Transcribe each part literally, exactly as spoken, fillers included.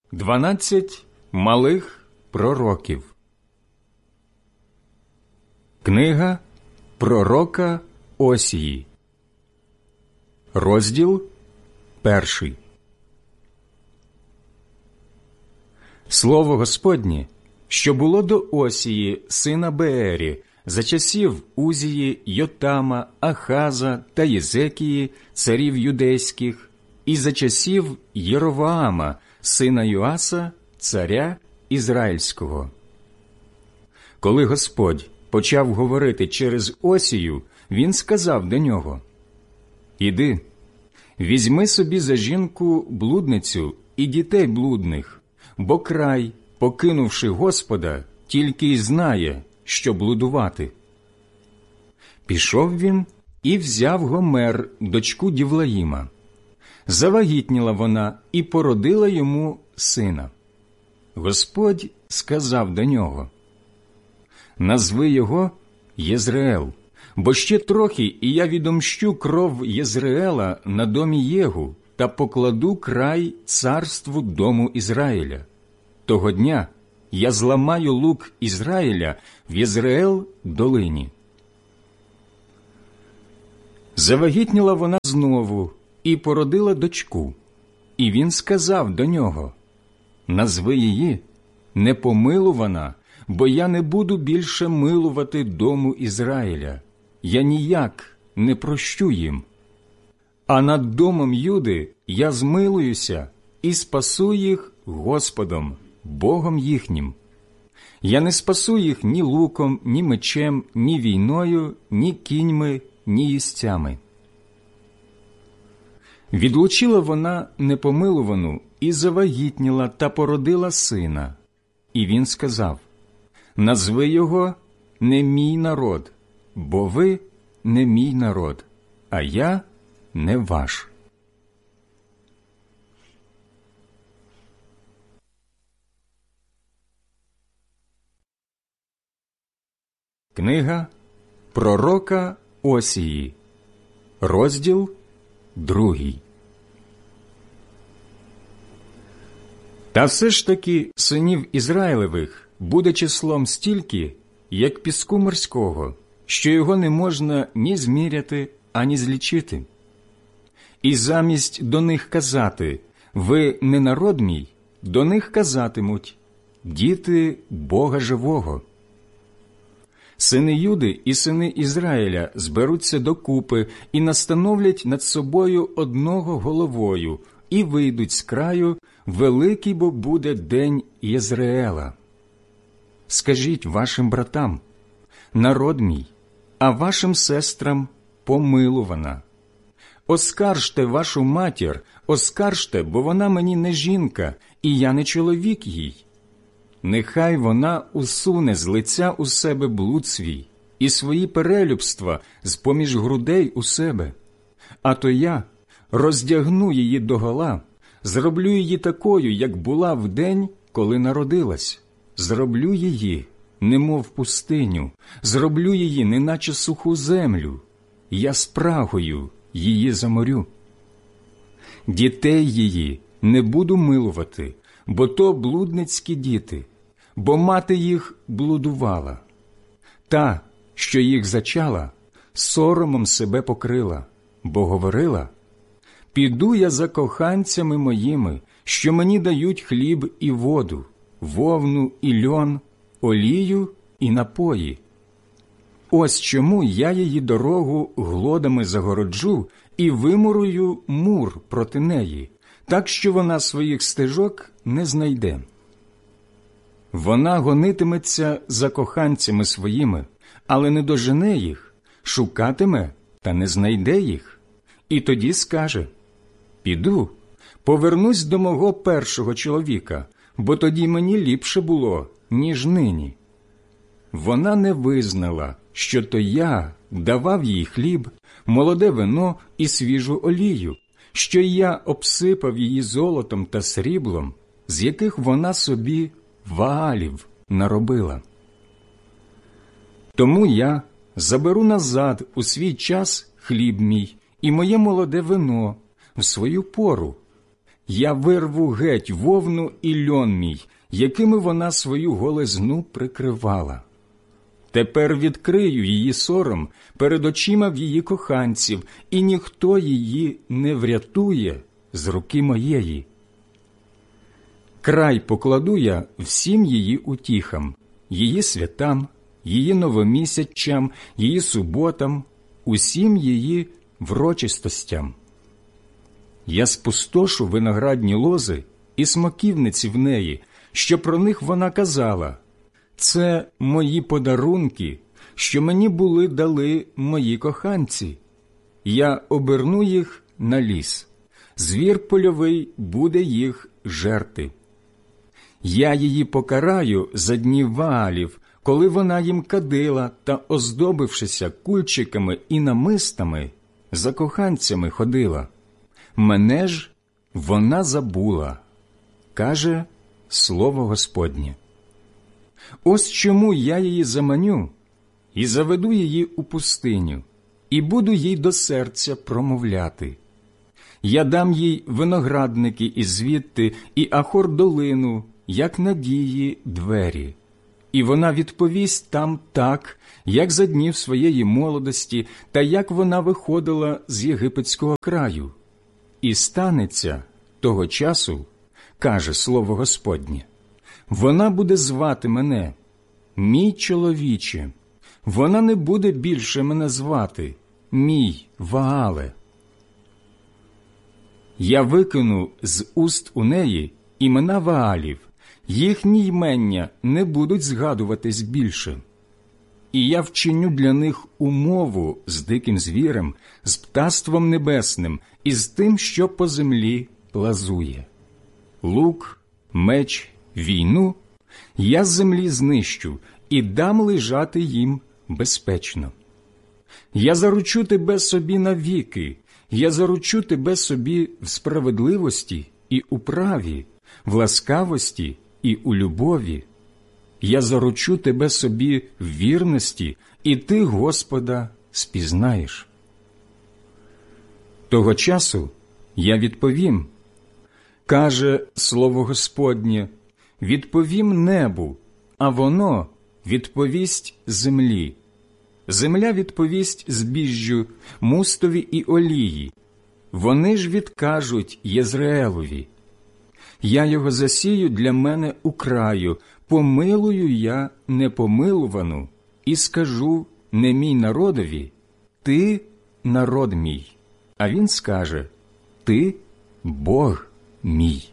Дванадцять малих пророків. Книга пророка Осії. Розділ перший. Слово Господнє, що було до Осії, сина Беері, за часів Узії, Йотама, Ахаза та Єзекії, царів юдейських, і за часів Єровоама, сина Йоаса, царя Ізраїльського. Коли Господь почав говорити через Осію, він сказав до нього: «Іди, візьми собі за жінку блудницю і дітей блудних, бо край, покинувши Господа, тільки й знає, що блудувати». Пішов він і взяв Гомер, дочку Дівлаїма. Завагітніла вона і породила йому сина. Господь сказав до нього: «Назви його Єзреел, бо ще трохи, і я відомщу кров Єзреела на домі Єгу та покладу край царству дому Ізраїля. Того дня я зламаю лук Ізраїля в Єзреел долині». Завагітніла вона знову і породила дочку. І він сказав до нього: «Назви її Непомилувана, бо я не буду більше милувати дому Ізраїля, я ніяк не прощу їм. А над домом Юди я змилуюся і спасу їх Господом, Богом їхнім. Я не спасу їх ні луком, ні мечем, ні війною, ні кіньми, ні їстями». Відлучила вона непомилувану і завагітніла та породила сина. І він сказав: «Назви його не мій народ, бо ви не мій народ, а я не ваш». Книга пророка Осії, розділ другий. Та все ж таки синів Ізраїлевих буде числом стільки, як піску морського, що його не можна ні зміряти, ані злічити. І замість до них казати: «Ви не народ мій», до них казатимуть: «Діти Бога живого». Сини Юди і сини Ізраїля зберуться докупи і настановлять над собою одного головою, і вийдуть з краю, великий бо буде день Єзреела. Скажіть вашим братам: «Народ мій», а вашим сестрам: «Помилувана». Оскаржте вашу матір, оскаржте, бо вона мені не жінка, і я не чоловік їй. Нехай вона усуне з лиця у себе блуд свій і свої перелюбства з-поміж грудей у себе. А то я роздягну її догола, зроблю її такою, як була в день, коли народилась. Зроблю її, немов пустиню, зроблю її, неначе суху землю. Я спрагою її заморю. Дітей її не буду милувати, бо то блудницькі діти, бо мати їх блудувала. Та, що їх зачала, соромом себе покрила, бо говорила: «Піду я за коханцями моїми, що мені дають хліб і воду, вовну і льон, олію і напої. Ось чому я її дорогу глодами загороджу і вимурую мур проти неї, так що вона своїх стежок не знайде. Вона гонитиметься за коханцями своїми, але не дожене їх, шукатиме та не знайде їх. І тоді скаже: піду, повернусь до мого першого чоловіка, бо тоді мені ліпше було, ніж нині. Вона не визнала, що то я давав їй хліб, молоде вино і свіжу олію, що я обсипав її золотом та сріблом, з яких вона собі ваалів наробила. Тому я заберу назад у свій час хліб мій і моє молоде вино в свою пору, я вирву геть вовну і льон мій, якими вона свою голизну прикривала. Тепер відкрию її сором перед очима в її коханців, і ніхто її не врятує з руки моєї. Край покладу я всім її утіхам, її святам, її новомісячам, її суботам, усім її врочистостям. Я спустошу виноградні лози і смоківниці в неї, що про них вона казала: це мої подарунки, що мені були дали мої коханці. Я оберну їх на ліс, звір польовий буде їх жерти. Я її покараю за днів Ваалів, коли вона їм кадила та, оздобившися кульчиками і намистами, за коханцями ходила. Мене ж вона забула, каже слово Господнє. Ось чому я її заманю і заведу її у пустиню, і буду їй до серця промовляти. Я дам їй виноградники і звідти, і Ахор-долину, як надії двері. І вона відповість там так, як за днів своєї молодості, та як вона виходила з єгипетського краю. І станеться того часу, каже слово Господнє, вона буде звати мене, мій чоловіче, вона не буде більше мене звати, мій Ваале. Я викину з уст у неї імена Ваалів, їхні ймення не будуть згадуватись більше. І я вчиню для них умову з диким звірем, з птаством небесним і з тим, що по землі плазує. Лук, меч, війну я з землі знищу і дам лежати їм безпечно. Я заручу тебе собі навіки, я заручу тебе собі в справедливості і у праві, в ласкавості і у любові. Я заручу тебе собі в вірності, і ти Господа спізнаєш. Того часу я відповім, каже слово Господнє, відповім небу, а воно відповість землі. Земля відповість збіжжю, мустові і олії. Вони ж відкажуть Єзреелові. Я його засію для мене у краю, помилую я непомилувану, і скажу не мій народові, ти народ мій, а він скаже, ти Бог мій.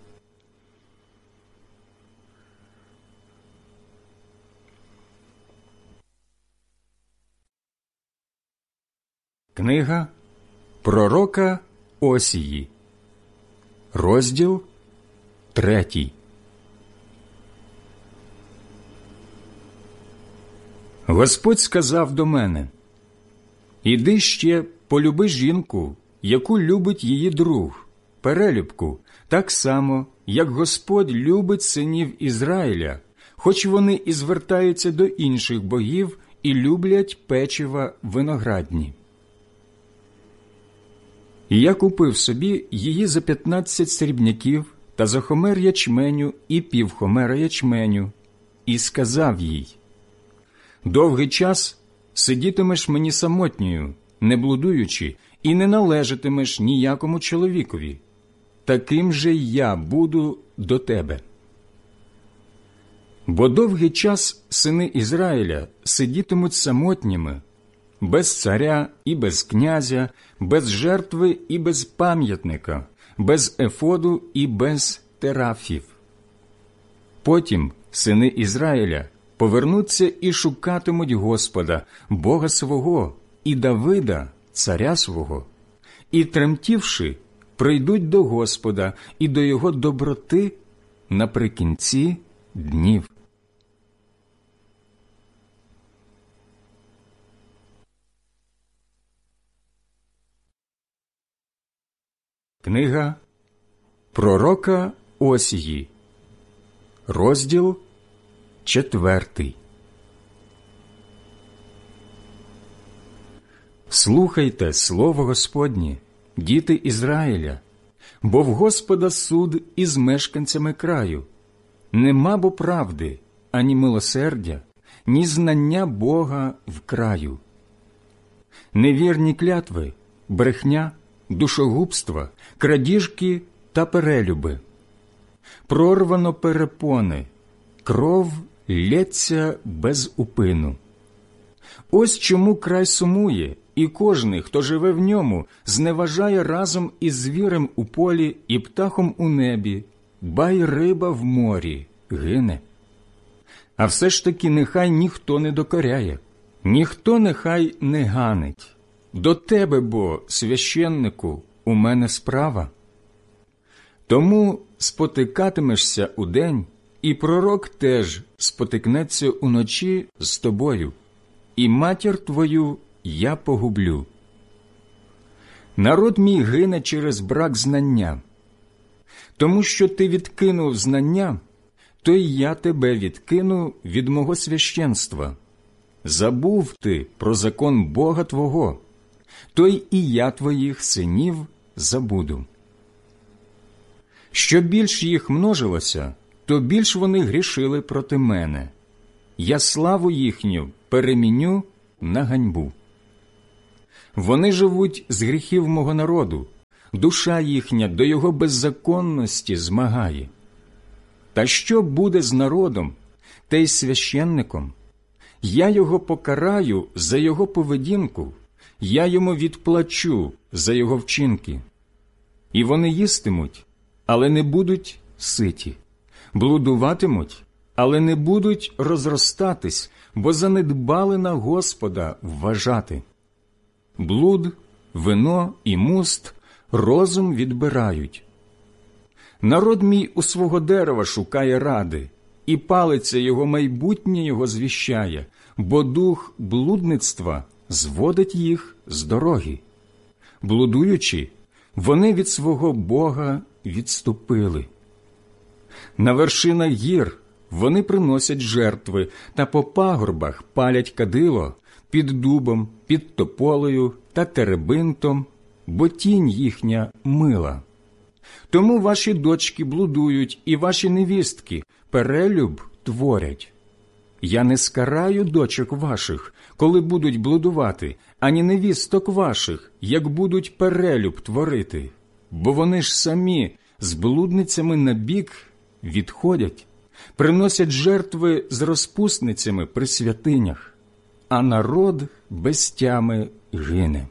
Книга пророка Осії, розділ третій. Господь сказав до мене: «Іди ще полюби жінку, яку любить її друг, перелюбку, так само, як Господь любить синів Ізраїля, хоч вони і звертаються до інших богів і люблять печива виноградні». І я купив собі її за п'ятнадцять срібняків та за хомер ячменю і півхомера ячменю, і сказав їй: «Довгий час сидітимеш мені самотньою, не блудуючи, і не належатимеш ніякому чоловікові. Таким же й я буду до тебе. Бо довгий час сини Ізраїля сидітимуть самотніми, без царя і без князя, без жертви і без пам'ятника, без ефоду і без терафів. Потім сини Ізраїля повернуться і шукатимуть Господа, Бога свого, і Давида, царя свого, і, тремтівши, прийдуть до Господа і до Його доброти наприкінці днів». Книга пророка Осії, розділ четвертий. Слухайте слово Господнє, діти Ізраїля. Бо в Господа суд із мешканцями краю. Нема бо правди, ані милосердя, ні знання Бога в краю. Невірні клятви, брехня, душогубства, крадіжки та перелюби. Прорвано перепони, кров лється без упину. Ось чому край сумує, і кожний, хто живе в ньому, зневажає разом із звірем у полі і птахом у небі, ба й риба в морі гине. А все ж таки нехай ніхто не докоряє, ніхто нехай не ганить. До тебе, бо, священнику, у мене справа. Тому спотикатимешся удень, і пророк теж спотикнеться уночі з тобою, і матір твою я погублю. Народ мій гине через брак знання. Тому що ти відкинув знання, то й я тебе відкину від мого священства. Забув ти про закон Бога твого, то й і я твоїх синів забуду. Що більш їх множилося, то більш вони грішили проти мене. Я славу їхню переміню на ганьбу. Вони живуть з гріхів мого народу, душа їхня до його беззаконності змагає. Та що буде з народом, та й священником? Я його покараю за його поведінку, я йому відплачу за його вчинки. І вони їстимуть, але не будуть ситі, блудуватимуть, але не будуть розростатись, бо занедбали на Господа вважати. Блуд, вино і муст розум відбирають. Народ мій у свого дерева шукає ради, і палиця його майбутнє його звіщає, бо дух блудництва зводить їх з дороги. Блудуючи, вони від свого Бога відступили. На вершинах гір вони приносять жертви, та по пагорбах палять кадило під дубом, під тополею та теребинтом, бо тінь їхня мила. Тому ваші дочки блудують, і ваші невістки перелюб творять. Я не скараю дочок ваших, коли будуть блудувати, ані невісток ваших, як будуть перелюб творити, бо вони ж самі з блудницями набік відходять, приносять жертви з розпусницями при святинях, а народ без тями гине.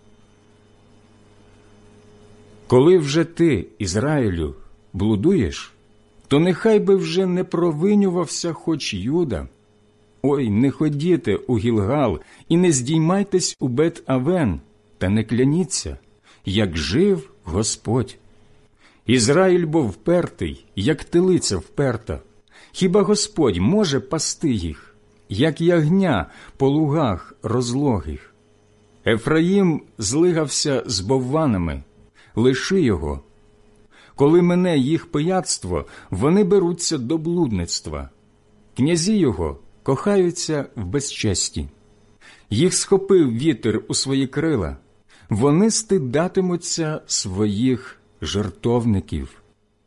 Коли вже ти, Ізраїлю, блудуєш, то нехай би вже не провинювався хоч Юда. Ой, не ходіте у Гілгал і не здіймайтесь у Бет-Авен, та не кляніться, як жив Господь. Ізраїль бо впертий, як телиця вперта. Хіба Господь може пасти їх, як ягня по лугах розлогих? Ефраїм злигався з бовванами, лиши його. Коли мине їх пияцтво, вони беруться до блудництва. Князі його кохаються в безчесті. Їх схопив вітер у свої крила, вони стидатимуться своїх жертовників.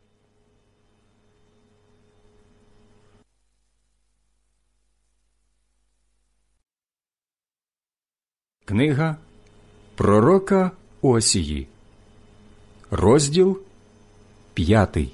Книга пророка Осії, розділ п'ятий.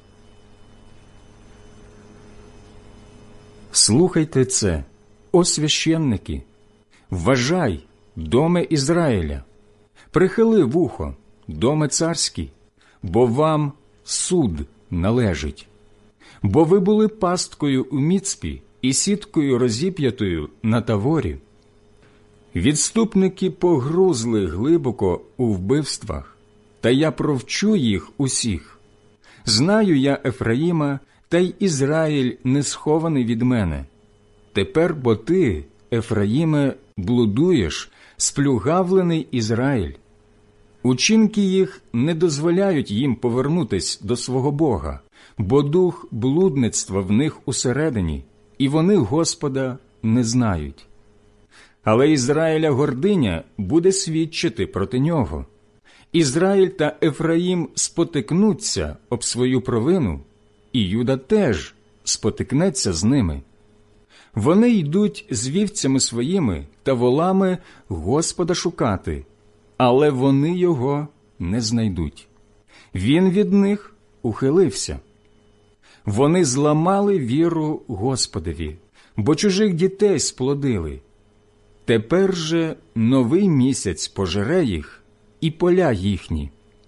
Слухайте це, о священники, вважай, доме Ізраїля, прихили вухо, доме царський, бо вам суд належить. Бо ви були пасткою у Міцпі і сіткою розіп'ятою на Таворі. Відступники погрузли глибоко у вбивствах, та я провчу їх усіх. Знаю я Ефраїма, та й Ізраїль не схований від мене. Тепер бо ти, Ефраїме, блудуєш, сплюгавлений Ізраїль. Учинки їх не дозволяють їм повернутись до свого Бога, бо дух блудництва в них усередині, і вони Господа не знають. Але Ізраїля гординя буде свідчити проти нього, Ізраїль та Ефраїм спотикнуться об свою провину, і Юда теж спотикнеться з ними. Вони йдуть з вівцями своїми та волами Господа шукати, але вони його не знайдуть. Він від них ухилився. Вони зламали віру Господові, бо чужих дітей сплодили. Тепер же новий місяць пожере їх і поля їхні.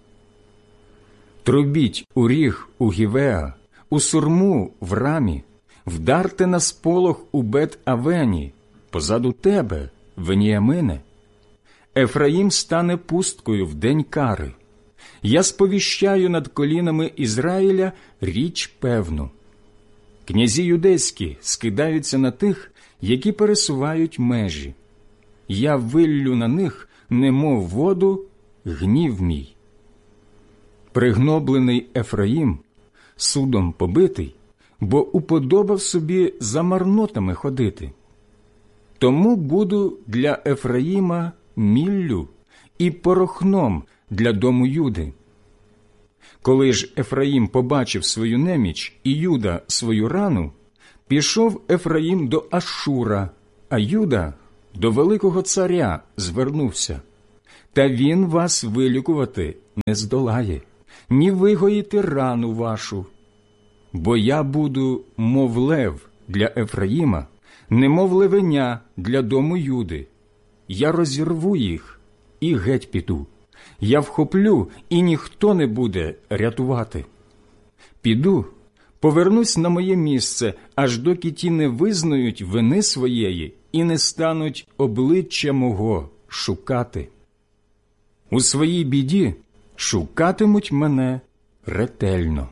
Трубіть у ріг у Гівеа, у сурму в Рамі, вдарте на сполох у Бет-Авені, позаду тебе, Веніямине. Ефраїм стане пусткою в день кари. Я сповіщаю над колінами Ізраїля річ певну. Князі юдейські скидаються на тих, які пересувають межі. Я виллю на них, немов воду, гнів мій. Пригноблений Ефраїм, судом побитий, бо уподобав собі за марнотами ходити. Тому буду для Ефраїма міллю і порохном для дому Юди. Коли ж Ефраїм побачив свою неміч і Юда свою рану, пішов Ефраїм до Ашура, а Юда до великого царя звернувся. Та він вас вилікувати не здолає, ні вигоїти рану вашу. Бо я буду, мов лев для Ефраїма, немов левеня для дому Юди. Я розірву їх і геть піду. Я вхоплю, і ніхто не буде рятувати. Піду, повернусь на моє місце, аж доки ті не визнають вини своєї і не стануть обличчя мого шукати. У своїй біді шукатимуть мене ретельно.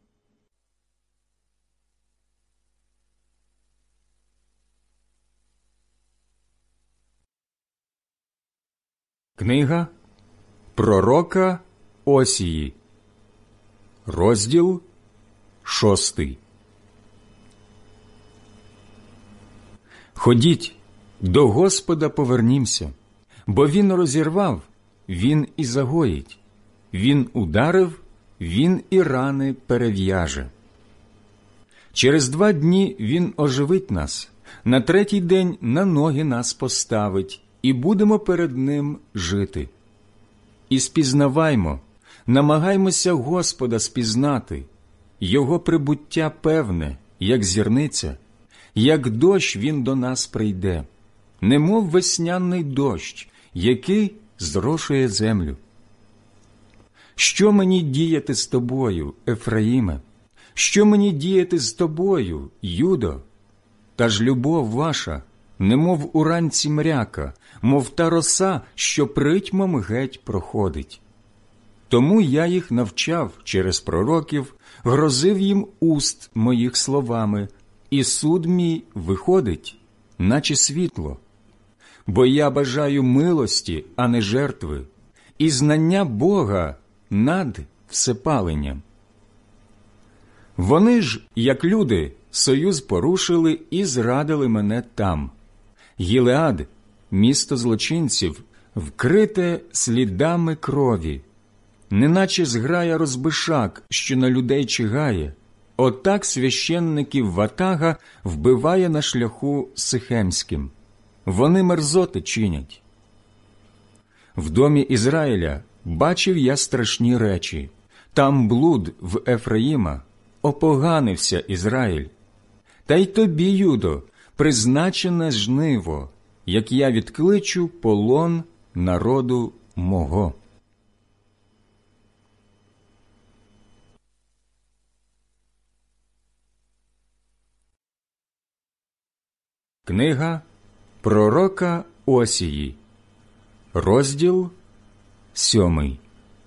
Книга пророка Осії, розділ шостий. Ходіть, до Господа повернімся, бо Він розірвав, Він і загоїть, Він ударив, Він і рани перев'яже. Через два дні Він оживить нас, на третій день на ноги нас поставить, і будемо перед Ним жити. І спізнаваймо, намагаймося Господа спізнати, Його прибуття певне, як зірниця, як дощ Він до нас прийде, немов весняний дощ, який зрошує землю. Що мені діяти з тобою, Ефраїме? Що мені діяти з тобою, Юдо? Та ж любов ваша, немов уранці мряка, мов та роса, що притьмом геть проходить. Тому я їх навчав через пророків, грозив їм уст моїх словами, і суд мій виходить, наче світло. Бо я бажаю милості, а не жертви, і знання Бога над всепаленням. Вони ж, як люди, союз порушили і зрадили мене там. Гілеад, місто злочинців, вкрите слідами крові, неначе зграя розбишак, що на людей чигає, отак священників ватага вбиває на шляху Сихемським. Вони мерзоти чинять. В домі Ізраїля бачив я страшні речі. Там блуд в Ефраїма, опоганився Ізраїль. Та й тобі, Юдо, призначене жниво, як я відкличу полон народу мого. Книга пророка Осії, розділ сьомий.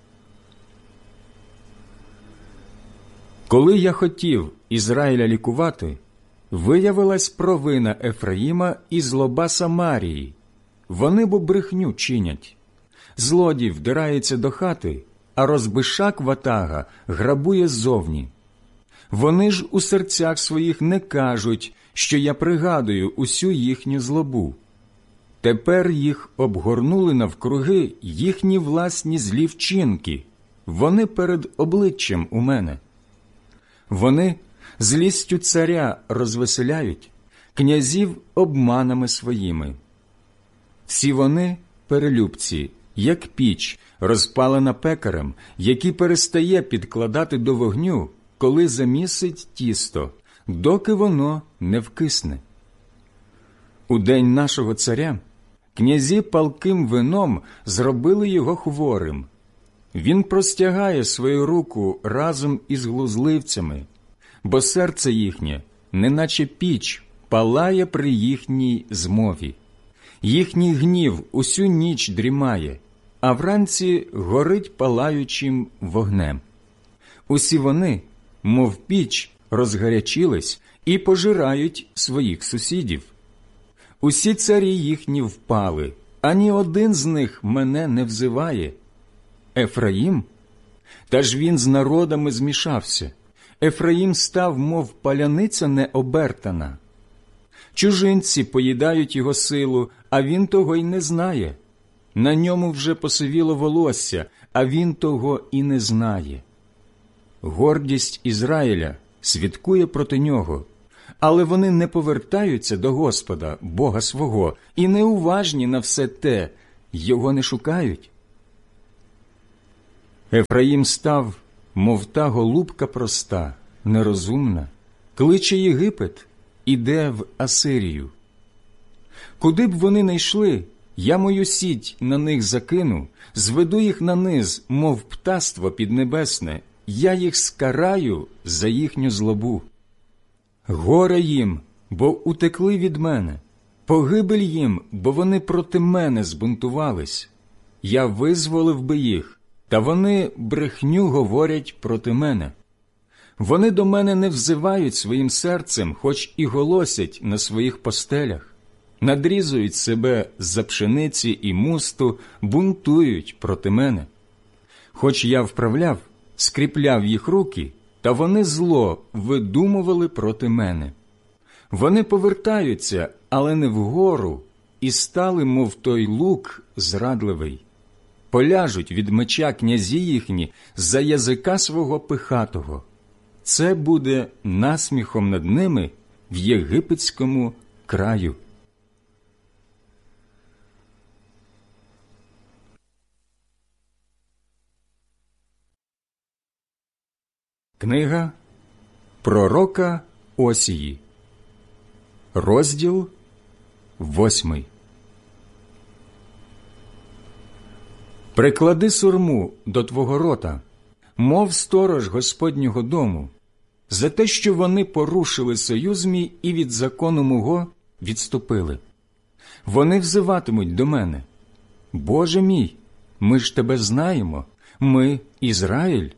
Коли я хотів Ізраїля лікувати, виявилась провина Ефраїма і злоба Самарії. Вони бо брехню чинять. Злодій вдирається до хати, а розбишак ватага грабує ззовні. Вони ж у серцях своїх не кажуть, що я пригадую усю їхню злобу. Тепер їх обгорнули навкруги їхні власні злі вчинки, вони перед обличчям у мене. Вони злістю царя розвеселяють, князів обманами своїми. Всі вони перелюбці, як піч, розпалена пекарем, який перестає підкладати до вогню, коли замісить тісто, доки воно не вкисне. У день нашого царя князі палким вином зробили його хворим. Він простягає свою руку разом із глузливцями, бо серце їхнє, неначе піч, палає при їхній змові. Їхній гнів усю ніч дрімає, а вранці горить палаючим вогнем. Усі вони, мов піч, розгарячились і пожирають своїх сусідів. Усі царі їхні впали, ані один з них мене не взиває. Ефраїм? Та ж він з народами змішався. Ефраїм став, мов паляниця необертана. Чужинці поїдають його силу, а він того й не знає. На ньому вже посивіло волосся, а він того і не знає. Гордість Ізраїля свідкує проти нього, але вони не повертаються до Господа, Бога свого, і неуважні на все те, його не шукають. Ефраїм став, мов та голубка проста, нерозумна, кличе Єгипет, іде в Асирію. Куди б вони не йшли, я мою сіть на них закину, зведу їх на низ, мов птаство піднебесне, я їх скараю за їхню злобу. Горе їм, бо утекли від мене, погибель їм, бо вони проти мене збунтувались. Я визволив би їх, та вони брехню говорять проти мене. Вони до мене не взивають своїм серцем, хоч і голосять на своїх постелях. Надрізують себе з-за пшениці і мусту, бунтують проти мене. Хоч я вправляв, скріпляв їх руки, та вони зло видумували проти мене. Вони повертаються, але не вгору, і стали, мов той лук зрадливий. Поляжуть від меча князі їхні за язика свого пихатого. Це буде насміхом над ними в єгипетському краю. Книга пророка Осії, розділ восьмий. Приклади сурму до твого рота, мов сторож Господнього дому, за те, що вони порушили союз мій і від закону мого відступили. Вони взиватимуть до мене: Боже мій, ми ж тебе знаємо, ми Ізраїль.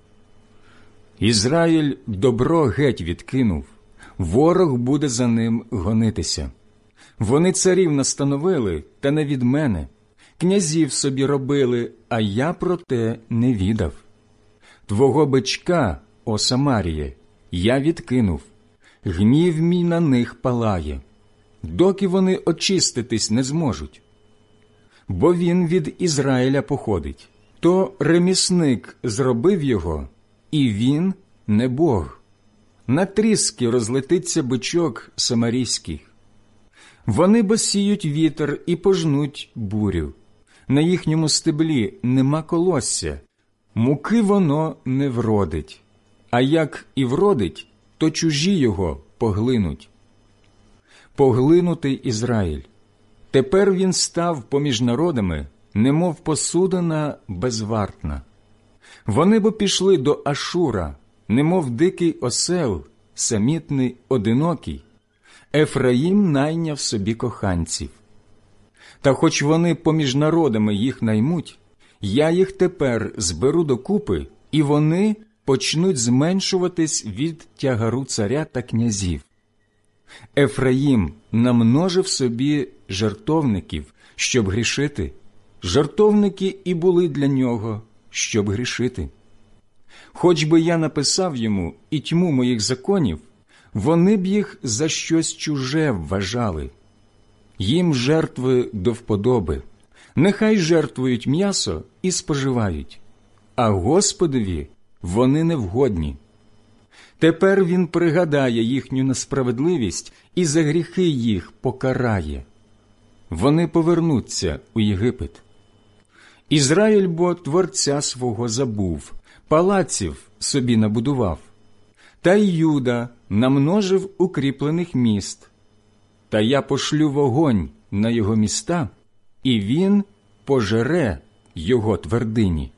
Ізраїль добро геть відкинув, ворог буде за ним гонитися. Вони царів настановили, та не від мене, князів собі робили, а я про те не відав. Твого бичка, о Самаріє, я відкинув, гнів мій на них палає, доки вони очиститись не зможуть. Бо він від Ізраїля походить, то ремісник зробив його, і він не Бог. На тріски розлетиться бичок самарійський. Вони бо сіють вітер і пожнуть бурю. На їхньому стеблі нема колосся, муки воно не вродить, а як і вродить, то чужі його поглинуть. Поглинутий Ізраїль. Тепер він став поміж народами, немов посудина безвартна. Вони бо пішли до Ашура, немов дикий осел, самітний, одинокий. Ефраїм найняв собі коханців. Та хоч вони поміж народами їх наймуть, я їх тепер зберу докупи, і вони почнуть зменшуватись від тягару царя та князів. Ефраїм намножив собі жертовників, щоб грішити. Жертовники і були для нього, щоб грішити. Хоч би я написав йому і тьму моїх законів, вони б їх за щось чуже вважали. їм жертви до вподоби, нехай жертвують м'ясо і споживають, а Господові вони невгодні. Тепер він пригадає їхню несправедливість і за гріхи їх покарає. Вони повернуться у Єгипет. Ізраїль бо Творця свого забув, палаців собі набудував. Та й Юда намножив укріплених міст. Та я пошлю вогонь на його міста, і він пожере його твердині.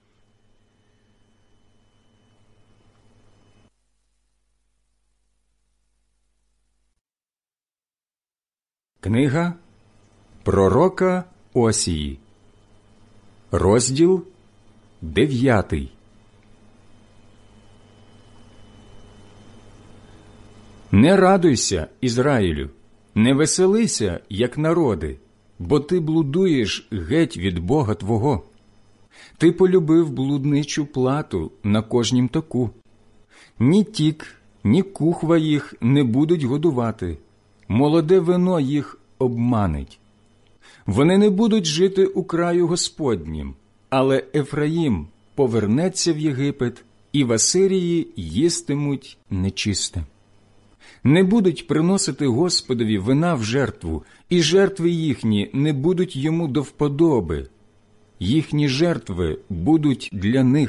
Книга пророка Осії, розділ дев'ятий. Не радуйся, Ізраїлю, не веселися, як народи, бо ти блудуєш геть від Бога твого. Ти полюбив блудничу плату на кожнім току. Ні тік, ні кухва їх не будуть годувати, молоде вино їх обманить. Вони не будуть жити у краю Господнім, але Ефраїм повернеться в Єгипет, і в Асирії їстимуть нечисте. Не будуть приносити Господові вина в жертву, і жертви їхні не будуть йому до вподоби. Їхні жертви будуть для них